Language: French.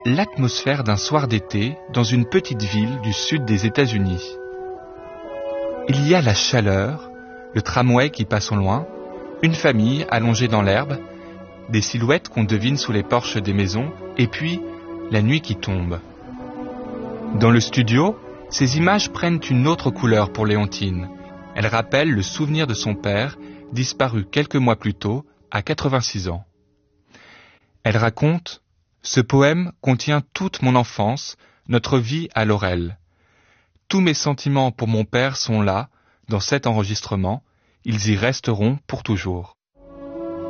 L'atmosphère d'un soir d'été dans une petite ville du sud des États-Unis. Il y a la chaleur, le tramway qui passe au loin, une famille allongée dans l'herbe, des silhouettes qu'on devine sous les porches des maisons, et puis la nuit qui tombe. Dans le studio, ces images prennent une autre couleur pour Léontine. Elles rappellent le souvenir de son père, disparu quelques mois plus tôt, à 86 ans. Elle raconte: ce poème contient toute mon enfance, notre vie à Laurel. Tous mes sentiments pour mon père sont là, dans cet enregistrement, ils y resteront pour toujours.